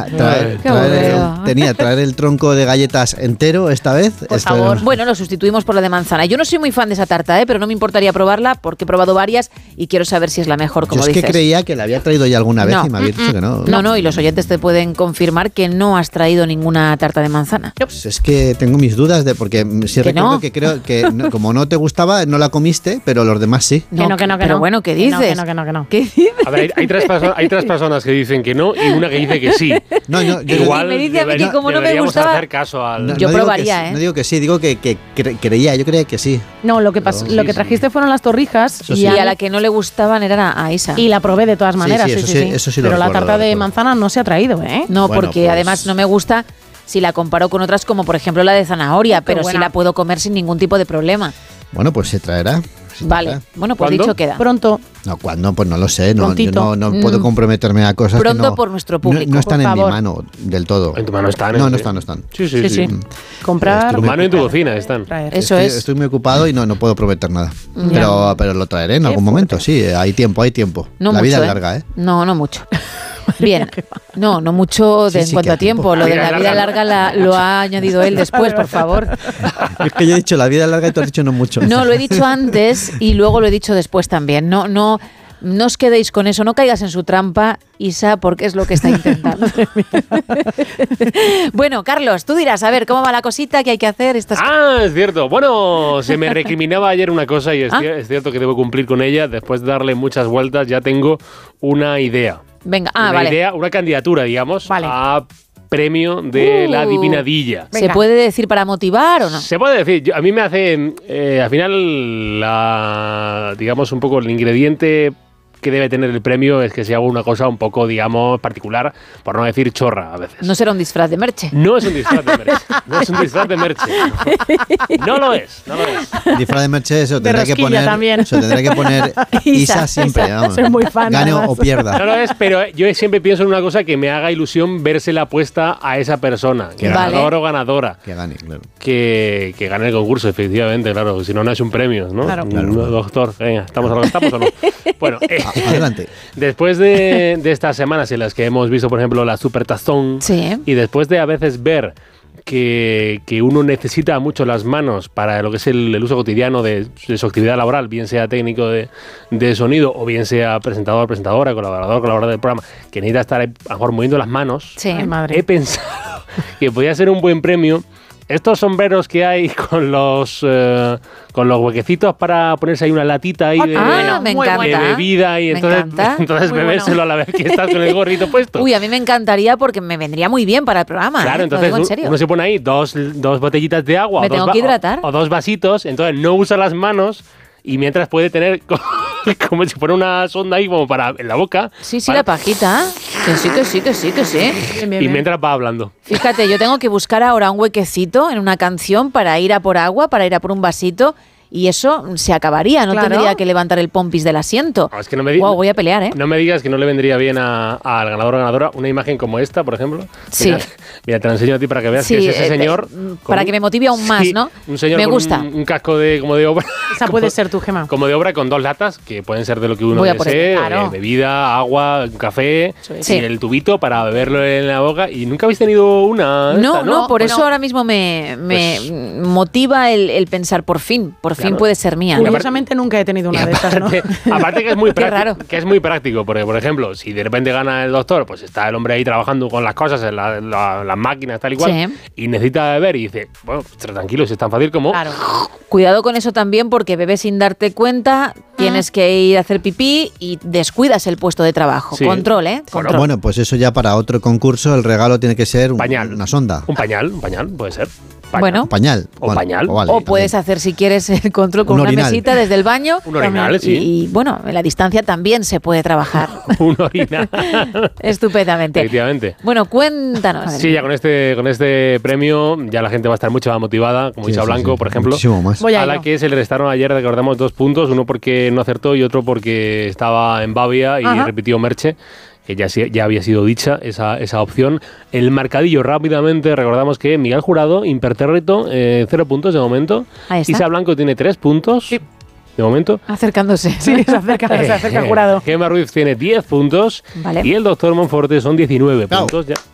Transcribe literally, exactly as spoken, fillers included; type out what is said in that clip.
tenía traer, traer el, tenía traer el tronco de galletas entero esta vez. Por Esto favor. era... Bueno, lo sustituimos por la de manzana. Yo no soy muy fan de esa tarta, ¿eh? Pero no me importaría probarla porque he probado varias y quiero saber si es la mejor, como Yo es dices. que creía que la había traído ya alguna vez No. y me había dicho que no. No, no, y los oyentes te pueden confirmar que no has traído ninguna tarta de manzana. Pues es que tengo mis dudas de porque si ¿Que recuerdo no? que creo que no, como no te gustaba, no la comiste, pero los demás sí. Que no, que no, que pero no. bueno, ¿qué Que no, dices? que no, que no, que no. ¿Qué dices? A ver, hay, hay, tres perso- hay tres personas que dicen que no y una que dice que sí. No, no, yo Igual me dice a mí que deberi- como no me deberíamos gustaba- hacer caso al... no, Yo no digo probaría, que, ¿eh? No digo que sí, digo que, que cre- creía, yo creía que sí. No, lo que, pasó, Sí, lo que sí. trajiste fueron las torrijas Eso y, sí. Y a, a la que no le gustaban era a Isa. y la probé de todas Sí, maneras. sí, Sí, eso sí, sí, sí. eso sí lo Pero la recuerdo, tarta lo de recuerdo. manzana no se ha traído, ¿eh? No, Bueno, porque pues- además no me gusta si la comparo con otras como por ejemplo la de zanahoria, Qué pero sí buena. la puedo comer sin ningún tipo de problema. Bueno, pues se traerá. se Vale, traerá. bueno, pues ¿Cuándo? dicho queda. Pronto. No, ¿cuándo? Pues no lo sé. No, yo Prontito. no, no puedo Mm. comprometerme a cosas Pronto que no, por nuestro no- público, No, están por en mi favor. mano del todo. En tu mano están. No, ¿eh? no están, no están. Sí, sí, Sí, sí. sí. Comprar. En tu mano y en tu cocina están. traer. Eso estoy, es. estoy muy ocupado y no, no puedo prometer nada. Ya. Pero, pero lo traeré en Qué algún fuerte. momento, sí. Hay tiempo, hay tiempo. No La mucho, vida ¿eh? es larga, ¿eh? No, no mucho. Bien, no, no mucho de, Sí, en sí cuanto que a hay tiempo. tiempo. Lo La de vida la vida larga, larga la- lo ha añadido él después, por favor. Es que yo he dicho la vida es larga y tú has dicho no mucho. No, lo he dicho antes y luego lo he dicho después también. No, no, no os quedéis con eso, no caigas en su trampa, Isa, porque es lo que está intentando. Bueno, Carlos, tú dirás, a ver, ¿cómo va la cosita? ¿Qué hay que hacer? Estas Ah, es cierto. Bueno, se me recriminaba ayer una cosa y es, Ah. cier- es cierto que debo cumplir con ella. Después de darle muchas vueltas ya tengo una idea. Venga, ah, una vale. idea, una candidatura, digamos, Vale. a premio de Uh. la adivinadilla. ¿Se Venga. puede decir para motivar o no? Se puede decir, yo- a mí me hace, eh, al final, la, digamos, un poco el ingrediente que debe tener el premio es que se haga una cosa un poco, digamos, particular, por no decir chorra a veces. No será un disfraz de merche. No es un disfraz de merche. No es un disfraz de merche. No, No lo es, no lo es. Disfraz de merche, eso De tendrá que rosquilla poner. también. Eso tendrá que poner Isa, Isa, siempre. Isa. Vamos. Soy muy fan, Gane o- además. o pierda. No lo es, pero yo siempre pienso en una cosa que me haga ilusión verse la puesta a esa persona, Que ganador Vale. o ganadora, Que gane, claro. que, que gane el concurso, efectivamente, claro, si no, no es un premio, ¿no? Claro. No, Claro. Doctor, venga, ¿estamos a lo que estamos o no? Bueno, eh, A- Adelante. después de, de estas semanas en las que hemos visto, por ejemplo, la Super Tazón, Sí. y después de a veces ver que, que uno necesita mucho las manos para lo que es el, el uso cotidiano de, de su actividad laboral, bien sea técnico de, de sonido o bien sea presentador, presentadora, colaborador, colaborador del programa, que necesita estar a lo mejor moviendo las manos, Sí. Ay, madre. he pensado que podía ser un buen premio estos sombreros que hay con los eh, con los huequecitos para ponerse ahí una latita ahí de, Ah, me muy encanta. de bebida y Me entonces, encanta. entonces Muy bebérselo bueno. a la vez que estás con el gorrito puesto. Uy, a mí me encantaría porque me vendría muy bien para el programa. Claro, ¿eh? Lo entonces digo en u- serio. uno se pone ahí dos, dos botellitas de agua ¿Me o, dos tengo va- que hidratar? o, o dos vasitos, entonces no usa las manos y mientras puede tener co- como si fuera una sonda ahí como para en la boca. Sí, sí, para- la pajita. Que sí, que sí, que sí, que sí. Bien, bien, y bien. mientras va hablando. Fíjate, yo tengo que buscar ahora un huequecito en una canción para ir a por agua, para ir a por un vasito. Y eso se acabaría, no Claro. tendría que levantar el pompis del asiento. No, es que no me di- Wow, voy a pelear, ¿eh? No me digas que no le vendría bien a- al ganador o ganadora una imagen como esta, por ejemplo. Sí. Mira, mira, te la enseño a ti para que veas Sí, que es ese eh, señor. eh, con para un- que me motive aún más, Sí, ¿no? Un señor Me con gusta. Un, un casco de como de obra. Esa puede ser tu Gema. Como de obra con dos latas que pueden ser de lo que uno Voy a por desee, ello, claro. eh, bebida, agua, un café Sí. y el tubito para beberlo en la boca. ¿Y nunca habéis tenido una? de No, esta, no, por Bueno. eso ahora mismo me, me Pues- motiva el, el pensar por fin, por fin Claro. puede ser mía. ¿no? Curiosamente nunca he tenido una de estas, ¿no? Aparte, aparte que es muy Qué práctico, raro. que es muy práctico, porque por ejemplo, si de repente gana el doctor, pues está el hombre ahí trabajando con las cosas, en la- la- las máquinas, tal y cual, Sí. y necesita beber y dice, bueno, tranquilo, si es tan fácil como... Claro. Cuidado con eso también porque bebes sin darte cuenta, tienes que ir a hacer pipí y descuidas el puesto de trabajo. Sí. Control, ¿eh? Bueno, Control. Bueno, pues eso ya para otro concurso, el regalo tiene que ser un- Pañal. una sonda. Un pañal, un pañal, puede ser. Pañal. Bueno. Un pañal. O pañal. vale, o puedes también. hacer, si quieres, el control con Un una orinal. mesita desde el baño. Un orinal, Y- sí. Y, bueno, en la distancia también se puede trabajar Un orina. estupendamente. Efectivamente. Bueno, cuéntanos. Sí, ya con este, con este premio ya la gente va a estar mucho más motivada, como Sí, Isa sí, Blanco, sí, por ejemplo. Muchísimo más. Voy a A la ello. que se le restaron ayer, recordamos, dos puntos, uno porque no acertó y otro porque estaba en Bavia y Ajá. repitió Merche, que ya, sí- ya había sido dicha esa, esa opción. El marcadillo rápidamente, recordamos que Miguel Jurado, impertérrito, eh, cero puntos de momento. Ahí está. Isa Blanco tiene tres puntos de momento. Acercándose. Sí, se acerca, se acerca el jurado. Gemma Ruiz tiene diez puntos Vale. y el doctor Monforte son diecinueve Claro. puntos. Ya.